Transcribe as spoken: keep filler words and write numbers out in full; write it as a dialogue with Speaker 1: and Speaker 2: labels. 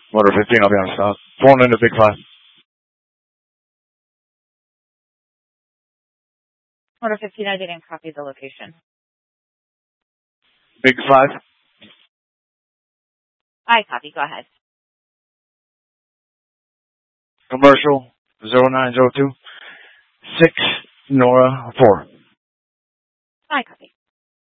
Speaker 1: Motor fifteen, I'll be on stop. Pulling into Big Five.
Speaker 2: Motor fifteen, I didn't copy the location.
Speaker 1: Big Five.
Speaker 2: I copy, go ahead.
Speaker 1: Commercial zero nine zero two six Nora four.
Speaker 2: I copy.